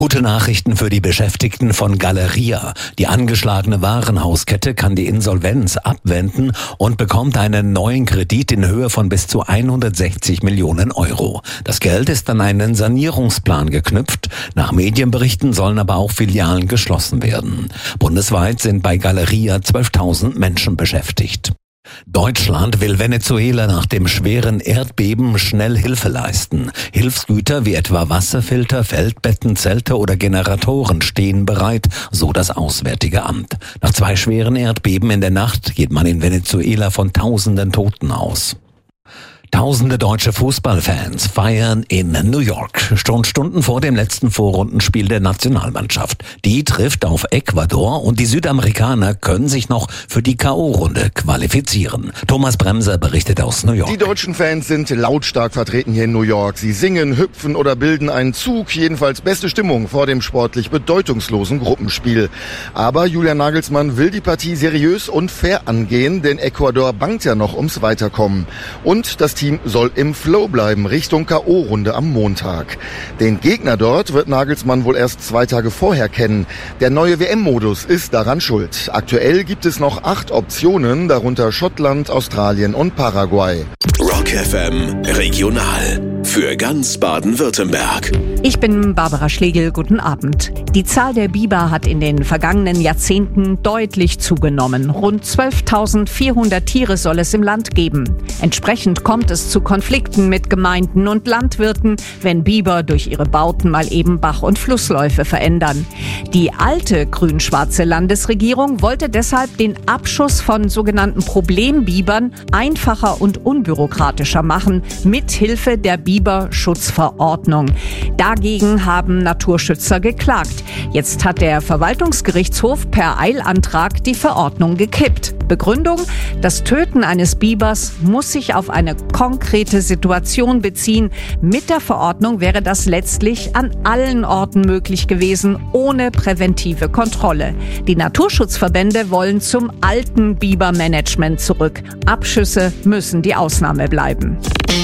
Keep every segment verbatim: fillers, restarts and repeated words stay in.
Gute Nachrichten für die Beschäftigten von Galeria. Die angeschlagene Warenhauskette kann die Insolvenz abwenden und bekommt einen neuen Kredit in Höhe von bis zu hundertsechzig Millionen Euro. Das Geld ist an einen Sanierungsplan geknüpft. Nach Medienberichten sollen aber auch Filialen geschlossen werden. Bundesweit sind bei Galeria zwölftausend Menschen beschäftigt. Deutschland will Venezuela nach dem schweren Erdbeben schnell Hilfe leisten. Hilfsgüter wie etwa Wasserfilter, Feldbetten, Zelte oder Generatoren stehen bereit, so das Auswärtige Amt. Nach zwei schweren Erdbeben in der Nacht geht man in Venezuela von tausenden Toten aus. Tausende deutsche Fußballfans feiern in New York, schon Stunden vor dem letzten Vorrundenspiel der Nationalmannschaft. Die trifft auf Ecuador und die Südamerikaner können sich noch für die K O-Runde qualifizieren. Thomas Bremser berichtet aus New York. Die deutschen Fans sind lautstark vertreten hier in New York. Sie singen, hüpfen oder bilden einen Zug. Jedenfalls beste Stimmung vor dem sportlich bedeutungslosen Gruppenspiel. Aber Julian Nagelsmann will die Partie seriös und fair angehen, denn Ecuador bangt ja noch ums Weiterkommen. Und das Team soll im Flow bleiben, Richtung K O-Runde am Montag. Den Gegner dort wird Nagelsmann wohl erst zwei Tage vorher kennen. Der neue W M-Modus ist daran schuld. Aktuell gibt es noch acht Optionen, darunter Schottland, Australien und Paraguay. Rock F M Regional für ganz Baden-Württemberg. Ich bin Barbara Schlegel, guten Abend. Die Zahl der Biber hat in den vergangenen Jahrzehnten deutlich zugenommen. Rund zwölftausendvierhundert Tiere soll es im Land geben. Entsprechend kommt es zu Konflikten mit Gemeinden und Landwirten, wenn Biber durch ihre Bauten mal eben Bach- und Flussläufe verändern. Die alte grün-schwarze Landesregierung wollte deshalb den Abschuss von sogenannten Problembibern einfacher und unbürokratischer machen, mithilfe der Biberschutzverordnung. Dagegen haben Naturschützer geklagt. Jetzt hat der Verwaltungsgerichtshof per Eilantrag die Verordnung gekippt. Begründung: Das Töten eines Bibers muss sich auf eine konkrete Situation beziehen. Mit der Verordnung wäre das letztlich an allen Orten möglich gewesen, ohne präventive Kontrolle. Die Naturschutzverbände wollen zum alten Bibermanagement zurück. Abschüsse müssen die Ausnahme bleiben.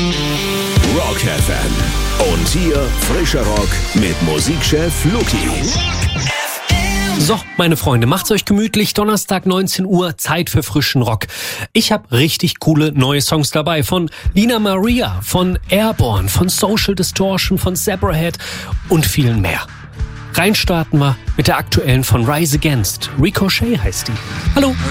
Rock F M. Und hier frischer Rock mit Musikchef Luki. So, meine Freunde, macht's euch gemütlich. Donnerstag neunzehn Uhr, Zeit für frischen Rock. Ich habe richtig coole neue Songs dabei. Von Lina Maria, von Airborne, von Social Distortion, von Zebrahead und vielen mehr. Reinstarten wir mit der aktuellen von Rise Against. Ricochet heißt die. Hallo.